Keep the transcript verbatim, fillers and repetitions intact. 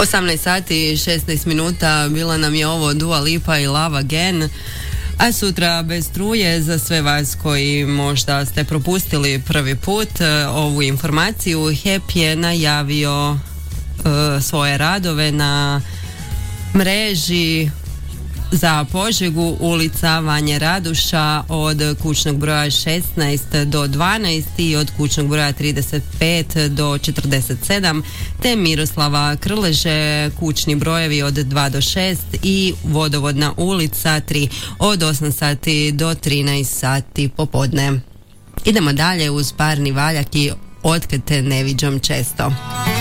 osamnaest sati i šesnaest minuta bila nam je ovo Dua Lipa i Love Again. A sutra bez struje za sve vas koji možda ste propustili prvi put uh, ovu informaciju. H E P je najavio uh, svoje radove na mreži za Požegu, ulica Vanje Raduša od kućnog broja šesnaest do dvanaest i od kućnog broja trideset pet do četrdeset sedam, te Miroslava Krleže, kućni brojevi od dva do šest i Vodovodna ulica tri od osam sati do trinaest sati popodne. Idemo dalje uz parni valjak i Otkad te ne viđam često.